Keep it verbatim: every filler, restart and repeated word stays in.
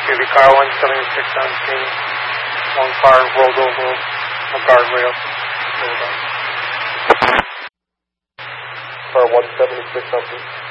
Maybe car one seventy-six on scene. One car rolled over a guardrail. Car one seventy-six on scene.